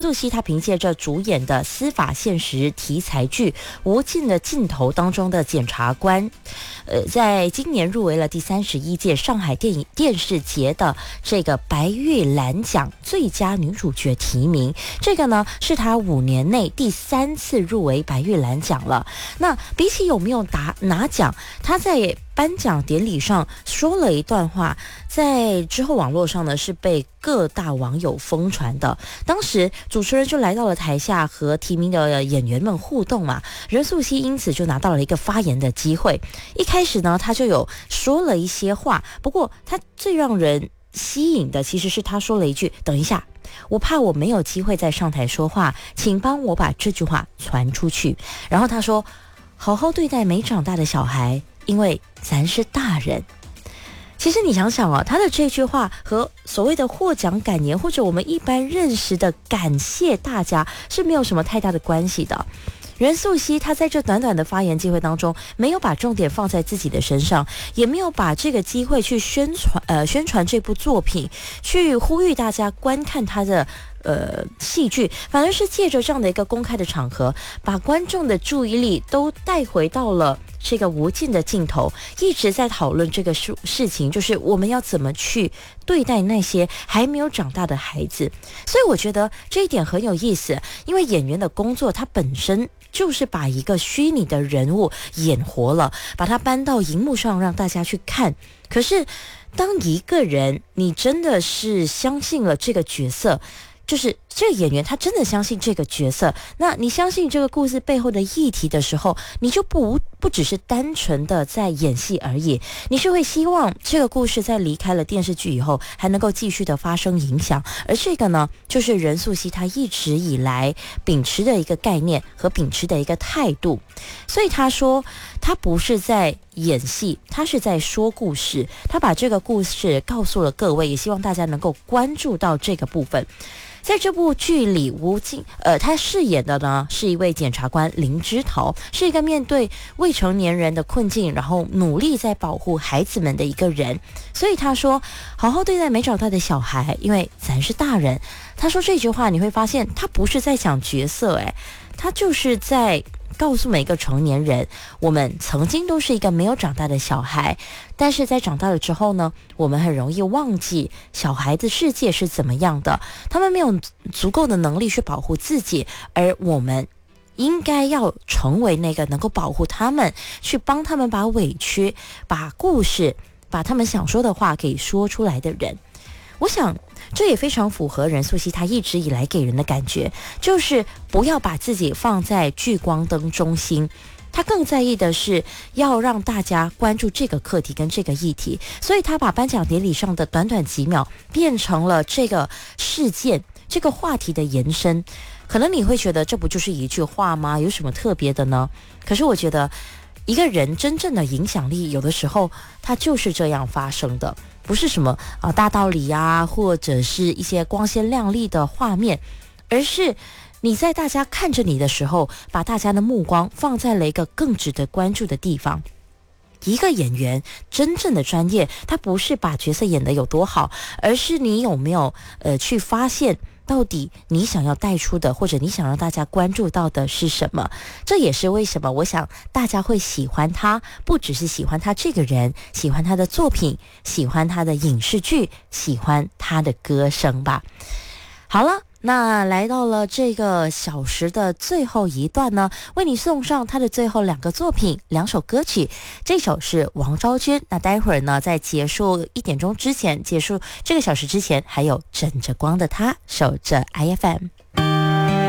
素汐她凭借着主演的司法现实题材剧《无尽的尽头》当中的检察官，在今年入围了第31届上海电视节的这个白玉兰奖最佳女主角提名。这个呢是她5年内第3次入围白玉兰奖了。那比起有没有拿奖，她在颁奖典礼上说了一段话，在之后网络上呢是被各大网友疯传的。当时主持人就来到了台下和提名的演员们互动嘛，任素汐因此就拿到了一个发言的机会。一开始呢，他就有说了一些话，不过他最让人吸引的其实是他说了一句：“等一下，我怕我没有机会再上台说话，请帮我把这句话传出去。”然后他说：“好好对待没长大的小孩，因为咱是大人。”其实你想想他的这句话和所谓的获奖感言或者我们一般认识的感谢大家是没有什么太大的关系的。任素汐她在这短短的发言机会当中，没有把重点放在自己的身上，也没有把这个机会去宣传这部作品，去呼吁大家观看她的戏剧，反而是借着这样的一个公开的场合，把观众的注意力都带回到了这个无尽的尽头，一直在讨论这个事情，就是我们要怎么去对待那些还没有长大的孩子。所以我觉得这一点很有意思，因为演员的工作它本身就是把一个虚拟的人物演活了，把它搬到荧幕上让大家去看。可是当一个人你真的是相信了这个角色，就是这个演员他真的相信这个角色，那你相信这个故事背后的议题的时候，你就不只是单纯的在演戏而已，你是会希望这个故事在离开了电视剧以后还能够继续的发生影响。而这个呢，就是任素汐她一直以来秉持的一个概念和秉持的一个态度。所以他说他不是在演戏，他是在说故事，他把这个故事告诉了各位，也希望大家能够关注到这个部分。在这部剧里，他饰演的呢是一位检察官林之桃，是一个面对未成年人的困境，然后努力在保护孩子们的一个人。所以他说好好对待没长大的小孩，因为咱是大人。他说这句话你会发现他不是在讲角色，他就是在告诉每个成年人，我们曾经都是一个没有长大的小孩，但是在长大了之后呢，我们很容易忘记小孩的世界是怎么样的，他们没有足够的能力去保护自己，而我们应该要成为那个能够保护他们，去帮他们把委屈、把故事、把他们想说的话给说出来的人。我想这也非常符合任素汐她一直以来给人的感觉，就是不要把自己放在聚光灯中心，他更在意的是要让大家关注这个课题跟这个议题。所以他把颁奖典礼上的短短几秒变成了这个事件、这个话题的延伸。可能你会觉得这不就是一句话吗？有什么特别的呢？可是我觉得一个人真正的影响力，有的时候它就是这样发生的，不是什么大道理啊，或者是一些光鲜亮丽的画面，而是你在大家看着你的时候，把大家的目光放在了一个更值得关注的地方。一个演员真正的专业，他不是把角色演得有多好，而是你有没有去发现到底你想要带出的，或者你想让大家关注到的是什么。这也是为什么我想大家会喜欢他，不只是喜欢他这个人，喜欢他的作品，喜欢他的影视剧，喜欢他的歌声吧。好了，那来到了这个小时的最后一段呢，为你送上他的最后2个作品，2首歌曲。这首是王昭君，那待会儿呢，在结束1点钟之前，结束这个小时之前，还有枕着光的他，守着 IFM。